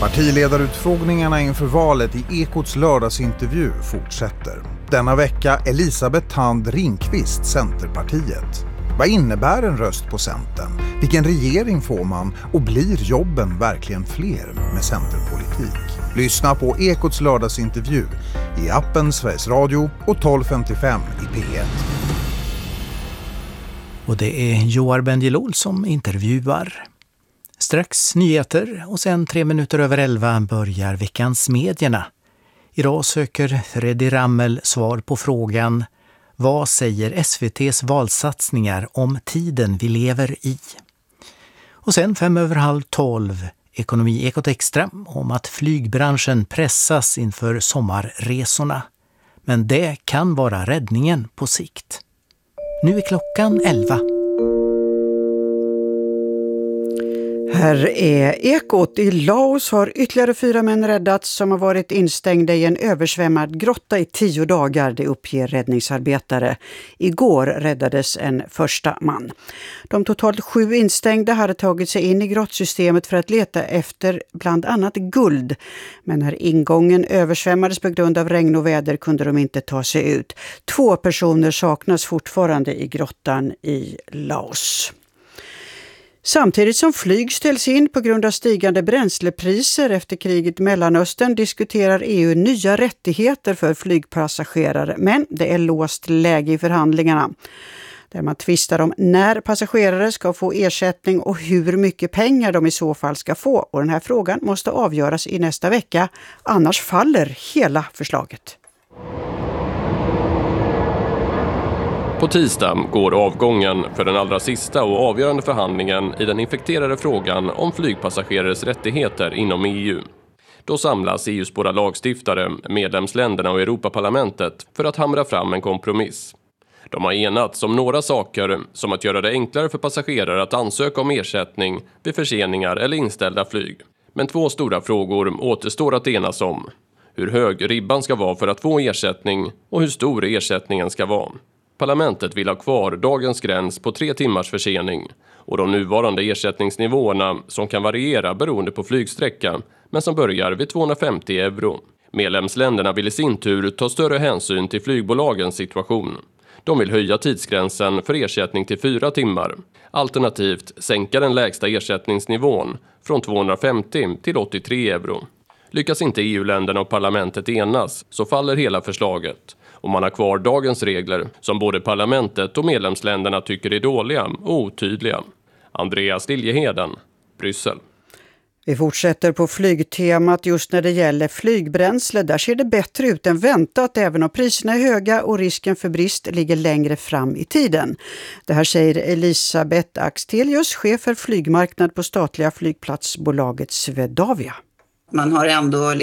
Partiledarutfrågningarna inför valet i Ekots lördagsintervju fortsätter. Denna vecka Elisabeth Thand Ringqvist, Centerpartiet. Vad innebär en röst på Centern? Vilken regering får man? Och blir jobben verkligen fler med centerpolitik? Lyssna på Ekots lördagsintervju i appen Sveriges Radio och 12:55 i P1. Och det är Joar Bendjelloul som intervjuar. Strax nyheter och sen 11:03 börjar veckans medierna. Idag söker Freddy Rammel svar på frågan: vad säger SVT:s valsatsningar om tiden vi lever i? Och sen 11:05 Ekonomi-Ekot Extra om att flygbranschen pressas inför sommarresorna. Men det kan vara räddningen på sikt. Nu är klockan 11. Här är Ekot. I Laos har ytterligare 4 män räddats som har varit instängda i en översvämmad grotta i 10 dagar, det uppger räddningsarbetare. Igår räddades en första man. De totalt 7 instängda hade tagit sig in i grottsystemet för att leta efter bland annat guld. Men när ingången översvämmades på grund av regn och väder kunde de inte ta sig ut. 2 personer saknas fortfarande i grottan i Laos. Samtidigt som flyg ställs in på grund av stigande bränslepriser efter kriget i Mellanöstern diskuterar EU nya rättigheter för flygpassagerare, men det är låst läge i förhandlingarna. Där man tvistar om när passagerare ska få ersättning och hur mycket pengar de i så fall ska få. Och den här frågan måste avgöras i nästa vecka, annars faller hela förslaget. På tisdag går avgången för den allra sista och avgörande förhandlingen i den infekterade frågan om flygpassagerares rättigheter inom EU. Då samlas EUs båda lagstiftare, medlemsländerna och Europaparlamentet för att hamra fram en kompromiss. De har enats om några saker, som att göra det enklare för passagerare att ansöka om ersättning vid förseningar eller inställda flyg. Men 2 stora frågor återstår att enas om: hur hög ribban ska vara för att få ersättning och hur stor ersättningen ska vara. Parlamentet vill ha kvar dagens gräns på 3 timmars försening och de nuvarande ersättningsnivåerna som kan variera beroende på flygsträcka men som börjar vid 250 euro. Medlemsländerna vill i sin tur ta större hänsyn till flygbolagens situation. De vill höja tidsgränsen för ersättning till 4 timmar. Alternativt sänka den lägsta ersättningsnivån från 250 till 83 euro. Lyckas inte EU-länderna och parlamentet enas så faller hela förslaget. Och man har kvar dagens regler som både parlamentet och medlemsländerna tycker är dåliga och otydliga. Andreas Liljeheden, Bryssel. Vi fortsätter på flygtemat just när det gäller flygbränsle. Där ser det bättre ut än väntat även om priserna är höga och risken för brist ligger längre fram i tiden. Det här säger Elisabeth Axtelius, chef för flygmarknad på statliga flygplatsbolaget Swedavia. Man har ändå